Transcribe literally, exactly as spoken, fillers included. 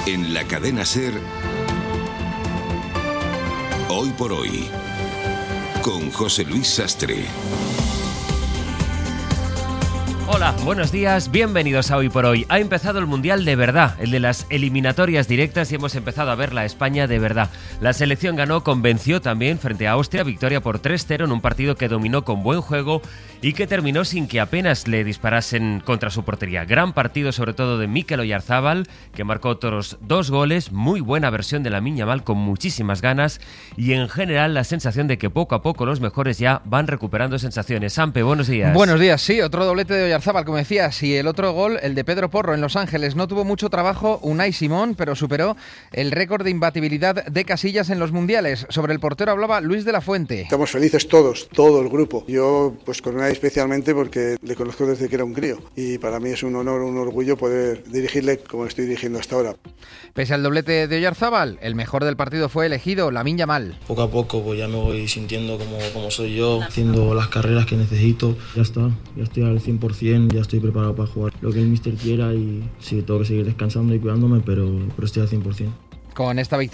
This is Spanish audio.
En la cadena SER, Hoy por Hoy, con José Luis Sastre. Hola, buenos días, bienvenidos a Hoy por Hoy. Ha empezado el Mundial de verdad, el de las eliminatorias directas, y hemos empezado a ver la España de verdad. La selección ganó, convenció también frente a Austria, victoria por tres cero en un partido que dominó con buen juego y que terminó sin que apenas le disparasen contra su portería. Gran partido sobre todo de Mikel Oyarzabal, que marcó otros dos goles, muy buena versión de Lamine Yamal con muchísimas ganas, y en general la sensación de que poco a poco los mejores ya van recuperando sensaciones. Sampe, buenos días. Buenos días, sí, otro doblete de Oyarzabal, como decías, y el otro gol, el de Pedro Porro en Los Ángeles. No tuvo mucho trabajo Unai Simón, pero superó el récord de imbatibilidad de Casillas en los mundiales. Sobre el portero hablaba Luis de la Fuente. Estamos felices todos, todo el grupo. Yo, pues con Unai especialmente porque le conozco desde que era un crío, y para mí es un honor, un orgullo poder dirigirle como estoy dirigiendo hasta ahora. Pese al doblete de Oyarzabal, el mejor del partido fue elegido Lamine Yamal. Poco a poco pues ya me voy sintiendo como, como soy yo, haciendo las carreras que necesito. Ya está, ya estoy al cien por ciento, ya estoy preparado para jugar lo que el míster quiera, y sí, tengo que seguir descansando y cuidándome, pero, pero estoy al cien por ciento. Con esta victoria